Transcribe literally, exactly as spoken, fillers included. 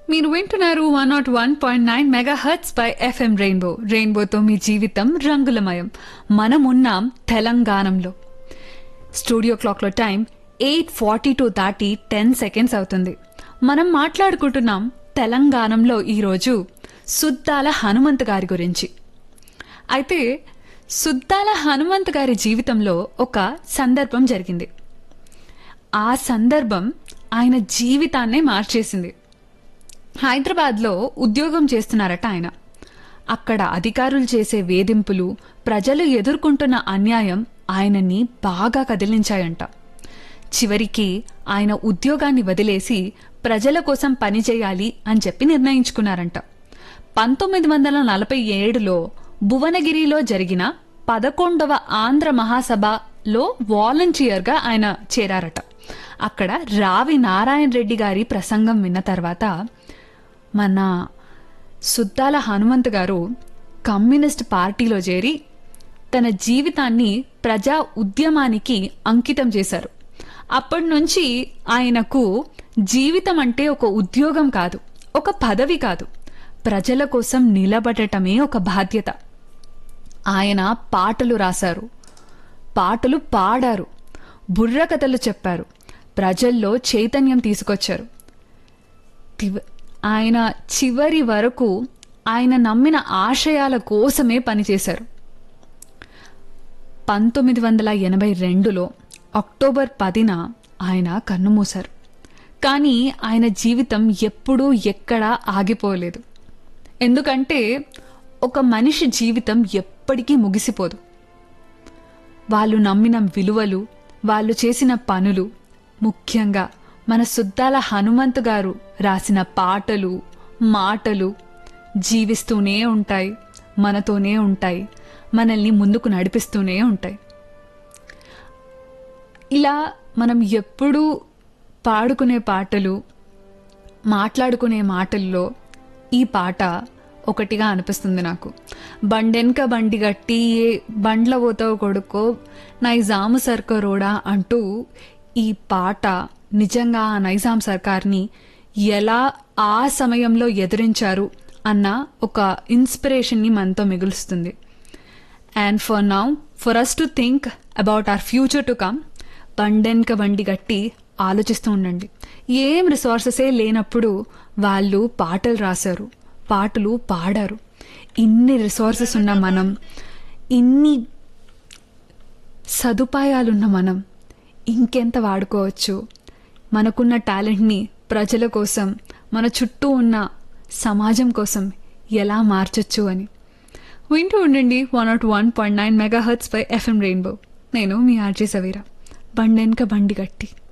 మీరు వింటున్నారు one not one point nine mega hurts pi FM rainbow. రెయిన్బోతో మీ జీవితం రంగులమయం. మనమున్నాం తెలంగాణలో. స్టూడియో క్లాక్లో టైం ఎయిట్ ఫార్టీ టూ దాటి టెన్ సెకండ్స్ అవుతుంది. మనం మాట్లాడుకుంటున్నాం తెలంగాణలో ఈరోజు సుద్దాల హనుమంత్ గారి గురించి. అయితే సుద్దాల హనుమంత్ గారి జీవితంలో ఒక సందర్భం జరిగింది. ఆ సందర్భం ఆయన జీవితాన్నే మార్చేసింది. హైదరాబాద్లో ఉద్యోగం చేస్తున్నారట ఆయన. అక్కడ అధికారులు చేసే వేధింపులు, ప్రజలు ఎదుర్కొంటున్న అన్యాయం ఆయనని బాగా కదిలించాయంట. చివరికి ఆయన ఉద్యోగాన్ని వదిలేసి ప్రజల కోసం పనిచేయాలి అని చెప్పి నిర్ణయించుకున్నారంట. పంతొమ్మిది వందల నలభై ఏడులో భువనగిరిలో జరిగిన పదకొండవ ఆంధ్ర మహాసభలో వాలంటీర్గా ఆయన చేరారట. అక్కడ రావి నారాయణ రెడ్డి గారి ప్రసంగం విన్న తర్వాత మన సుద్దాల హనుమంత్ గారు కమ్యూనిస్ట్ పార్టీలో చేరి తన జీవితాన్ని ప్రజా ఉద్యమానికి అంకితం చేశారు. అప్పటి నుంచి ఆయనకు జీవితం అంటే ఒక ఉద్యోగం కాదు, ఒక పదవి కాదు, ప్రజల కోసం నిలబడటమే ఒక బాధ్యత. ఆయన పాటలు రాశారు, పాటలు పాడారు, బుర్రకథలు చెప్పారు, ప్రజల్లో చైతన్యం తీసుకొచ్చారు. ఆయన చివరి వరకు ఆయన నమ్మిన ఆశయాల కోసమే పనిచేశారు. పంతొమ్మిది వందల ఎనభై రెండులో అక్టోబర్ పదిన ఆయన కన్నుమూశారు. కానీ ఆయన జీవితం ఎప్పుడూ ఎక్కడా ఆగిపోలేదు. ఎందుకంటే ఒక మనిషి జీవితం ఎప్పటికీ ముగిసిపోదు. వాళ్ళు నమ్మిన విలువలు, వాళ్ళు చేసిన పనులు, ముఖ్యంగా మన సుద్దాల హనుమంత్ గారు రాసిన పాటలు, మాటలు జీవిస్తూనే ఉంటాయి, మనతోనే ఉంటాయి, మనల్ని ముందుకు నడిపిస్తూనే ఉంటాయి. ఇలా మనం ఎప్పుడూ పాడుకునే పాటలు, మాట్లాడుకునే మాటల్లో ఈ పాట ఒకటిగా అనిపిస్తుంది నాకు. బండెన్క బండి గట్టి ఏ బండ్ల పోతావు కొడుకో నైజాము సర్కారోడా అంటూ ఈ పాట నిజంగా ఆ నైజాం సర్కార్ని ఎలా ఆ సమయంలో ఎదిరించారు అన్న ఒక ఇన్స్పిరేషన్ని మనతో మిగులుస్తుంది. And for now for us to think about our future to come, బండెన్క బండి గట్టి ఆలోచిస్తూ ఉండండి. ఏం రిసోర్సెసే లేనప్పుడు వాళ్ళు పాటలు రాశారు, పాటలు పాడారు. ఇన్ని రిసోర్సెస్ ఉన్న మనం, ఇన్ని సదుపాయాలున్న మనం ఇంకెంత వాడుకోవచ్చు? మనకున్న టాలెంట్ని ప్రజల కోసం, మన చుట్టూ ఉన్న సమాజం కోసం ఎలా మార్చొచ్చు అని. వింటూ ఉండండి one not one point nine mega hurts pi FM rainbow. నేను మీ ఆర్జే సవీరా. బండెన్క బండి గట్టి.